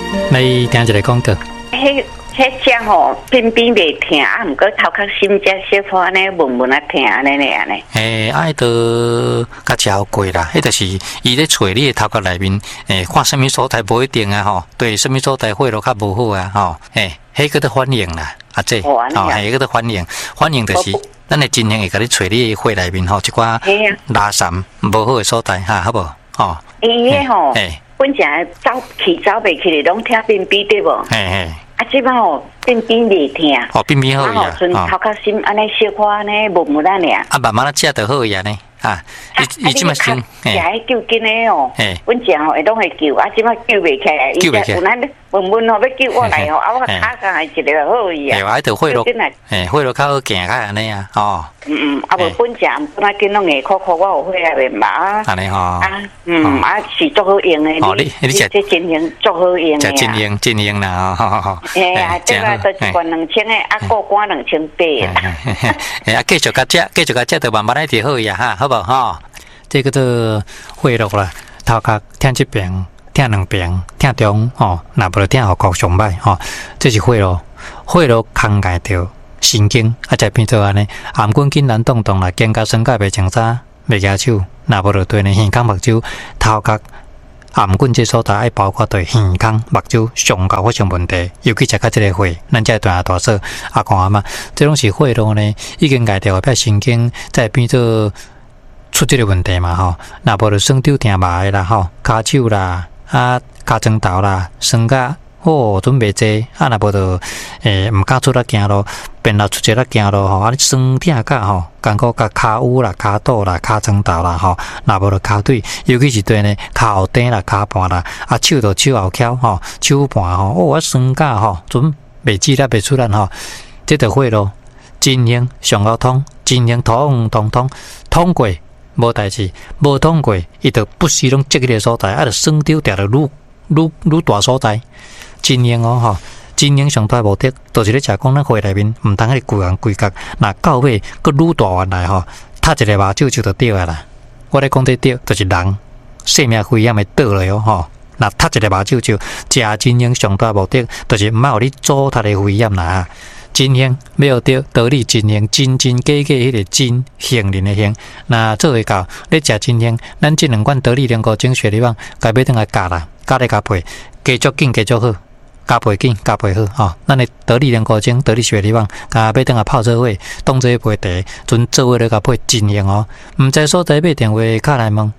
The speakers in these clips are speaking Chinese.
来听一个广告。 迄只吼边边袂疼，啊，毋过头壳心只小可安尼闷闷啊疼安尼咧安尼。 爱都较照过啦，迄就是伊咧找你的头壳内面，看什么所在不一定啊吼，对，什么所在血路较无好啊吼，迄个都反应啦，啊这，迄个都反应就是咱的真型会甲你找你的血内面吼一寡垃圾无好的所在哈，好无？吼， 伊迄吼，本正走袂去咧，拢听边边对无？啊，即摆吼边边袂疼， 边边好呀， 剩头壳心安尼小可安尼闷闷安尼啊。 慢慢食就好呀呢，伊即摆先， 食迄救紧的哦，本正吼会拢会救，啊，即摆救袂起来，伊有咱闷闷吼要救我来吼，啊，我卡下一个好伊啊。 爱就血路，血路较好行较安尼啊，啊无本正本来见拢硬苦苦，我有血来面嘛， 安尼吼， 是足好用的， 你食这真型足好用的， 真型啦，吼， 这个都一罐2000的，啊，过关2800 啊，继续甲食，就慢慢来就好呀哈，好不好？这个做血路啦，头壳听一遍。听两遍，听中吼，若无听后国上歹吼，这是血路空界着神经，才变做安尼。颔管筋难动啦，肩胛酸甲袂清早，袂举手，若无就对呢，耳孔目睭头壳颔管这所在，爱包括对耳孔目睭上高发生问题，尤其食到这个血，咱才会大说阿公阿妈，这拢是血路呢，已经界掉神经，才变做出这个问题嘛吼。若无就酸丢疼麻啦吼，骹手啦。加砖头啦，酸甲准备济，若无就毋敢出来行路，变来出去来行路吼，酸疼甲吼，感觉甲骹乌啦、骹肚啦、骹砖头啦吼，若无就骹腿，尤其是对呢骹后底啦、骹盘啦，手就手后翘吼，手盘吼，酸甲吼，准袂止啦，袂出来吼，这就血路，真型上高通，真型通过。无代志，无通过，伊就不时拢积迄个所在，就酸丢掉了愈大所在。真型吼，真型上大目的，就是咧食讲咱血内面毋通迄个规角，若到尾佫愈大原来吼，踢一个目睭就对啊啦。我咧讲这对，就是人生命危险的倒来哦吼。若踢一个目睭就食真型上大目的，就是毋爱互你阻踢的危险啦。真型要对道理真型真假迄个真杏仁的杏，那做会到你食真型，咱这两罐道理两个精血里网，该买等来加啦，加咧加配，加足紧加足好，加配紧加配好吼。咱的道理两个精道理血里网，加买等来泡做伙，当做配茶，准做伙咧加配真型哦。毋知所在买电话卡来问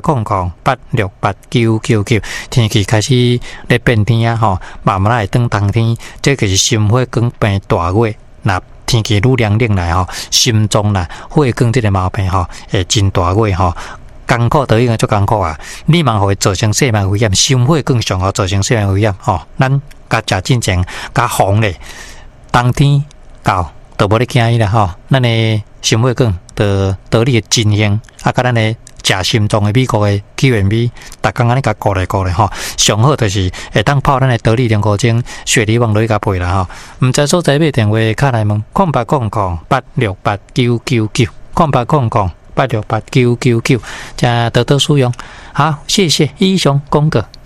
0800868999，天气开始咧变天啊吼，慢慢来转冬天，这个是心血管病大月，那天气愈凉冷来吼，心脏啦、血管这个毛病吼，会真大月吼。艰苦都已经足艰苦啊！你嘛会造成生命危险，心血管上好造成生命危险吼。咱甲食真正甲防咧，冬天到都无咧惊伊啦吼。咱的心血管的道理的真型，甲咱的食心脏的美国的起源米，逐工安尼甲顾咧吼。上好就是会当泡咱的道理两个钟，血里往落去甲配啦吼。毋知所在买电话卡来问0800868999，0800868999，加多多使用。好，谢谢医生公哥。